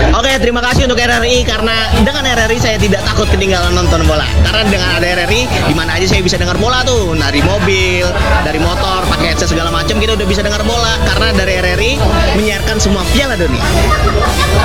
Oke, terima kasih untuk RRI karena dengan RRI saya tidak takut ketinggalan nonton bola. Karena dengan ada RRI di mana aja saya bisa dengar bola tuh, dari mobil, dari motor, pakai headset segala macam kita udah bisa dengar bola karena dari RRI menyiarkan semua Piala Dunia.